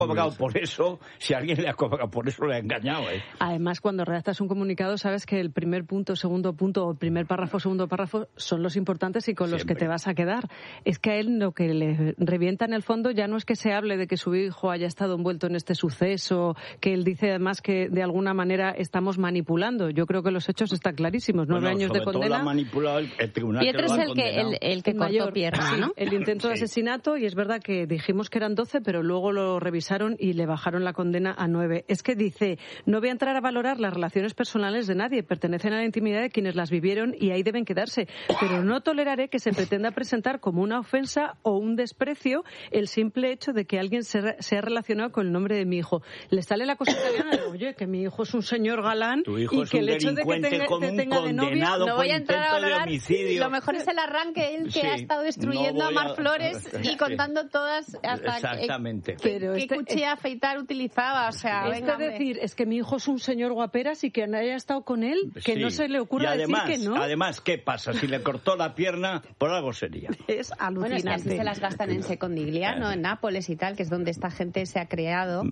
cobrado por eso, si alguien le ha cobrado por eso, le ha engañado. Además, cuando redactas un comunicado, sabes que el primer punto, segundo punto, o primer párrafo, segundo párrafo, son los importantes y con Siempre. los que te vas a quedar. Es que a él lo que le revienta en el fondo ya no es que se hable de que su hijo haya estado envuelto en este suceso, que él dice además que de alguna manera estamos manipulando. Yo creo que los hechos están clarísimos. 9 años de condena. Todo lo ha manipulado el tribunal. Pietro es el que cortó pierna, ¿no? El intento de asesinato, y es verdad que dijimos que eran 12, pero luego lo revisaron y le bajaron la condena a 9. Es que dice, no voy a entrar a valorar las relaciones personales de nadie, pertenecen a la intimidad de quienes las vivieron y ahí deben quedarse, pero no toleraré que se pretenda presentar como una ofensa o un desprecio el simple hecho de que alguien se ha relacionado con el nombre de mi hijo. Le sale la cosa italiana de, oye, que mi hijo es un señor galán y que el hecho de que tenga de novio... No voy a entrar a valorar, homicidio. Lo mejor es el arranque, él que ha estado destruyendo a Mar Flores y contando todas hasta exactamente. qué cuchilla afeitar utilizaba, o sea, venga, decir, es que mi hijo es un señor guaperas y que haya estado con él, que no se le ocurra además, decir que no. Además, ¿qué pasa? Si le cortó la pierna, por algo sería. Es alucinante. Bueno, es que así se las gastan en Secondigliano, en Nápoles y tal, que es donde esta gente se ha creado.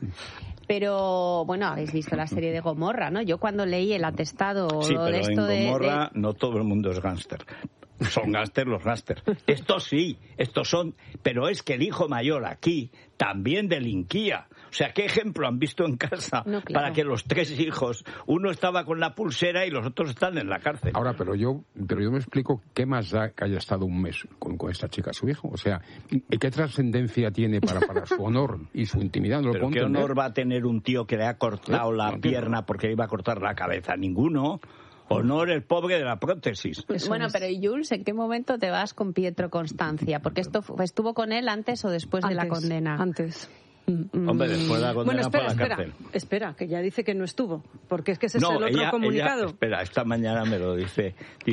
Pero, bueno, habéis visto la serie de Gomorra, ¿no? Yo cuando leí el atestado de esto en Gomorra no todo el mundo es gángster. Son gángster los gángster. Estos sí, estos son... Pero es que el hijo mayor aquí también delinquía. O sea, ¿qué ejemplo han visto en casa para que los 3 hijos, uno estaba con la pulsera y los otros están en la cárcel? Ahora, pero yo me explico qué más da que haya estado un mes con esta chica, su hijo. O sea, ¿qué trascendencia tiene para su honor y su intimidad? No ¿Pero qué honor va a tener un tío que le ha cortado la pierna porque le iba a cortar la cabeza? Ninguno. Honor el pobre de la prótesis. Bueno, pero Jules, ¿en qué momento te vas con Pietro Constancia? Porque estuvo con él antes o después de la condena. Antes. Hombre, después de la condena fue a la cárcel. Espera, que ya dice que no estuvo, porque es que ese es el otro comunicado. Espera, esta mañana me lo dice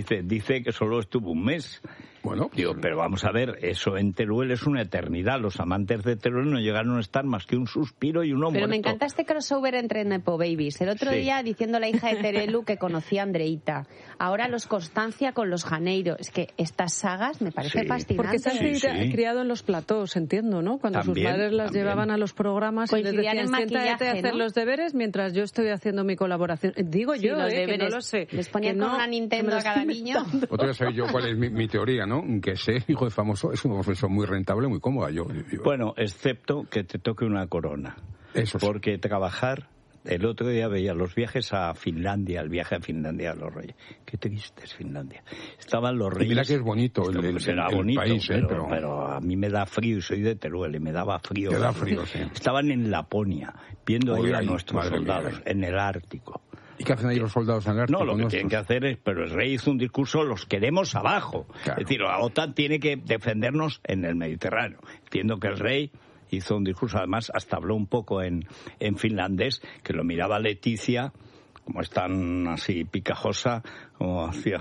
que solo estuvo un mes. Bueno, digo, pero vamos a ver, eso en Teruel es una eternidad. Los amantes de Teruel no llegaron a estar más que un suspiro y uno muerto. Pero me encanta este crossover entre Nepo Babies. El otro día diciendo la hija de Terelu que conocía a Andreita. Ahora los Constancia con los Janeiro. Es que estas sagas me parece fascinante. Porque se han criado en los platós, entiendo, ¿no? Cuando sus madres las llevaban a los programas y les decían, siéntate a hacer los deberes mientras yo estoy haciendo mi colaboración. Digo yo, los deberes, que no lo sé. Les ponían con una Nintendo a cada niño. Otra vez sé yo cuál es mi teoría, ¿no? Que ser hijo de famoso es una profesión muy rentable, muy cómoda. Bueno, excepto que te toque una corona. Eso sí. Porque trabajar... El otro día veía los viajes a Finlandia, el viaje a Finlandia de los reyes. Qué triste es Finlandia. Estaban los reyes... Mira que es bonito el bonito, país, pero a mí me da frío y soy de Teruel y me daba frío. Te da frío, sí. Estaban en Laponia, viendo ahí a nuestros soldados, en el Ártico. ¿Y qué hacen ahí los soldados en el Ártico? No, lo que tienen que hacer es... Pero el rey hizo un discurso, los queremos abajo. Claro. Es decir, la OTAN tiene que defendernos en el Mediterráneo. Entiendo que el rey... hizo un discurso, además hasta habló un poco en finlandés, que lo miraba Leticia, como es tan así picajosa, como hacía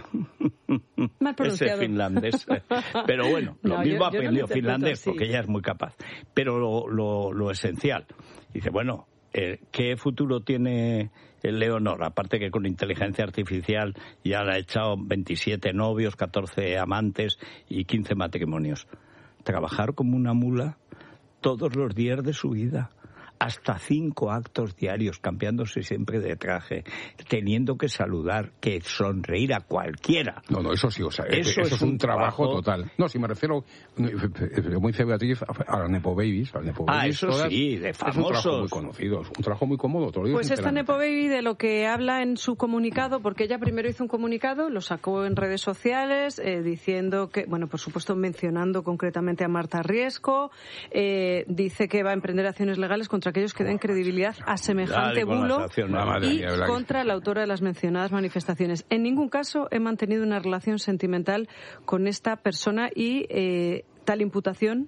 ese finlandés. Pero bueno, lo mismo aprendió finlandés, porque ella es muy capaz. Pero lo esencial, dice, bueno, ¿qué futuro tiene Leonor? Aparte que con inteligencia artificial ya le ha echado 27 novios, 14 amantes y 15 matrimonios. Trabajar como una mula todos los días de su vida, hasta 5 actos diarios, cambiándose siempre de traje, teniendo que saludar, que sonreír a cualquiera. No, eso sí, o sea, eso es un trabajo total. No, si me refiero muy figurativo a Nepo Babies. Eso sí, de famosos. Es un trabajo muy conocido, es un trabajo muy cómodo. Pues esta Nepo Baby de lo que habla en su comunicado, porque ella primero hizo un comunicado, lo sacó en redes sociales, diciendo que, bueno, por supuesto mencionando concretamente a Marta Riesco, dice que va a emprender acciones legales contra aquellos que den credibilidad a semejante bulo y contra la autora de las mencionadas manifestaciones. En ningún caso he mantenido una relación sentimental con esta persona y tal imputación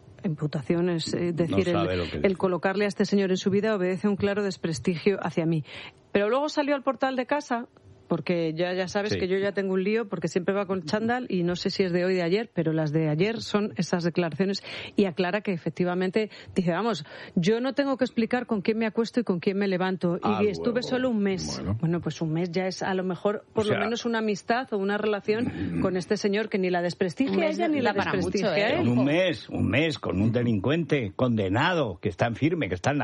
es decir, el colocarle a este señor en su vida obedece a un claro desprestigio hacia mí. Pero luego salió al portal de casa porque ya sabes que yo ya tengo un lío porque siempre va con chándal y no sé si es de hoy de ayer, pero las de ayer son esas declaraciones y aclara que efectivamente dice, vamos, yo no tengo que explicar con quién me acuesto y con quién me levanto y estuve solo un mes. Bueno, pues un mes ya es a lo mejor por lo menos una amistad o una relación con este señor que ni la desprestigia a ella ni la desprestigia a él. Un mes con un delincuente condenado que está en firme, que está en